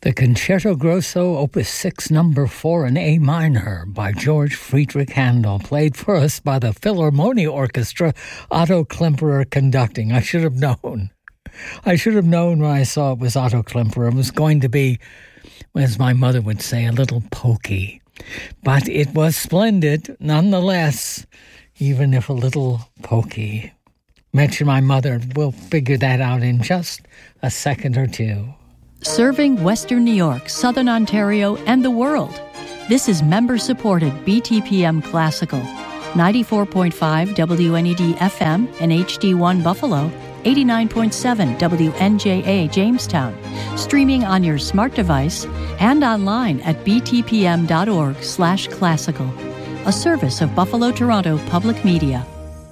The Concerto Grosso, Opus 6, Number 4 in A minor by George Friedrich Handel, played for us by the Philharmonia Orchestra, Otto Klemperer conducting. I should have known when I saw it was Otto Klemperer. It was going to be, as my mother would say, a little pokey. But it was splendid, nonetheless, even if a little pokey. Mention my mother. We'll figure that out in just a second or two. Serving Western New York, Southern Ontario, and the world. This is member-supported BTPM Classical. 94.5 WNED FM and HD1 Buffalo, 89.7 WNJA Jamestown. Streaming on your smart device and online at btpm.org/classical. A service of Buffalo Toronto Public Media.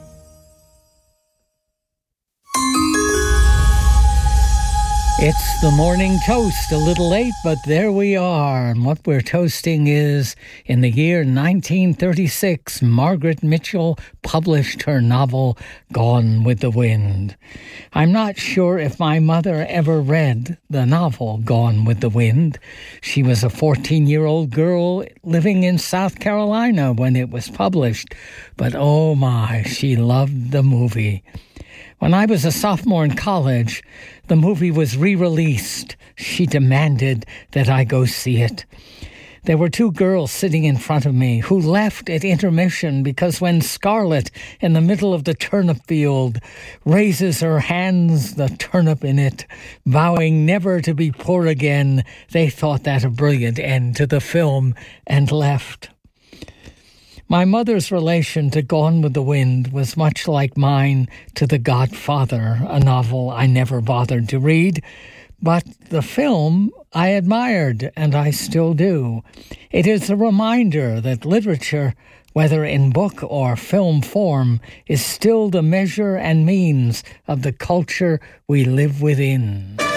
It's the morning toast, a little late, but there we are. And what we're toasting is, in the year 1936, Margaret Mitchell published her novel, Gone with the Wind. I'm not sure if my mother ever read the novel, Gone with the Wind. She was a 14-year-old girl living in South Carolina when it was published. But oh my, she loved the movie. When I was a sophomore in college, the movie was re-released. She demanded that I go see it. There were two girls sitting in front of me who left at intermission because when Scarlett, in the middle of the turnip field, raises her hands, the turnip in it, vowing never to be poor again, they thought that a brilliant end to the film and left. My mother's relation to Gone with the Wind was much like mine to The Godfather, a novel I never bothered to read, but the film I admired, and I still do. It is a reminder that literature, whether in book or film form, is still the measure and means of the culture we live within.